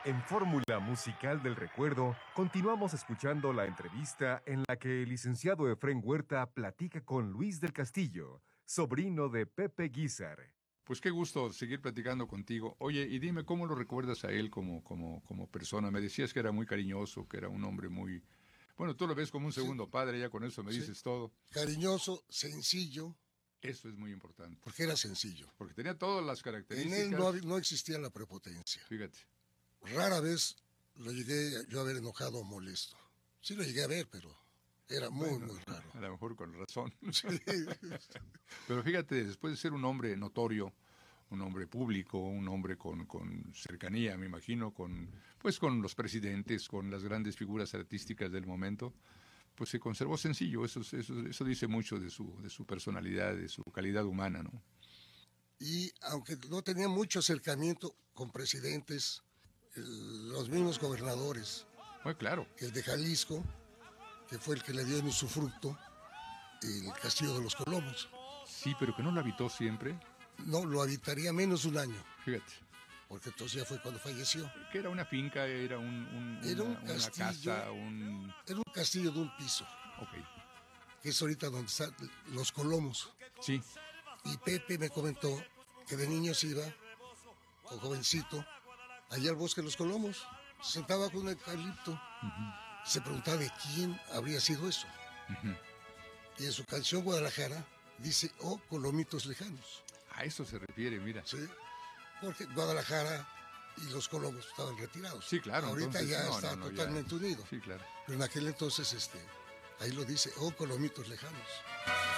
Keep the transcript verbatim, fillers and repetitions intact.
En Fórmula Musical del Recuerdo, continuamos escuchando la entrevista en la que el licenciado Efrén Huerta platica con Luis del Castillo, sobrino de Pepe Guízar. Pues qué gusto seguir platicando contigo. Oye, y dime, ¿cómo lo recuerdas a él como, como, como persona? Me decías que era muy cariñoso, que era un hombre muy... Bueno, tú lo ves como un segundo sí. padre, ya con eso me sí. dices todo. Cariñoso, sencillo. Eso es muy importante. Porque era sencillo. Porque tenía todas las características. En él no, no existía la prepotencia. Fíjate. Rara vez lo llegué yo a ver enojado o molesto. Sí lo llegué a ver, pero era muy, bueno, muy raro. A lo mejor con razón. Sí. Pero fíjate, después de ser un hombre notorio, un hombre público, un hombre con, con cercanía, me imagino, con pues con los presidentes, con las grandes figuras artísticas del momento, pues se conservó sencillo. Eso, eso, eso dice mucho de su, de su personalidad, de su calidad humana, ¿no? Y aunque no tenía mucho acercamiento con presidentes, el, los mismos gobernadores, muy claro, el de Jalisco, que fue el que le dio en usufructo el Castillo de los Colomos. Sí, pero que no lo habitó siempre. No, lo habitaría menos un año. Fíjate. Porque entonces ya fue cuando falleció. Que era una finca, era un, un era una, un castillo, una casa, un... Era un castillo de un piso. Ok. Que es ahorita donde están los Colomos. Sí. Y Pepe me comentó que de niño se iba, o jovencito, allá al bosque de los Colomos. Se sentaba con un eucalipto. Uh-huh. Se preguntaba de quién habría sido eso. Uh-huh. Y en su canción Guadalajara dice, oh, Colomitos lejanos. A eso se refiere, mira. Sí, porque Guadalajara y los Colomos estaban retirados. Sí, claro. Ahorita entonces, ya no, está no, no, totalmente ya. unido. Sí, claro. Pero en aquel entonces, este, ahí lo dice, oh, Colomitos lejanos.